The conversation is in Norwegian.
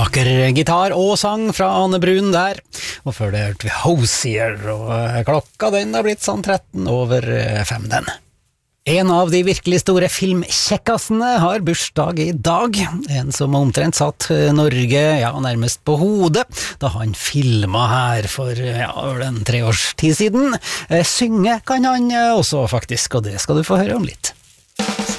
Vakker gitar og sang fra Ane Brun der, og før det hørte vi Hosier, og klokka den har blitt sånn 5:13 den. En av de virkelig store filmkjekkasene har bursdag i dag, en som omtrent satt Norge nærmest på hodet da han filmet her for en 3 års tid siden. Synge kan han også faktisk, og det skal du få høre om litt.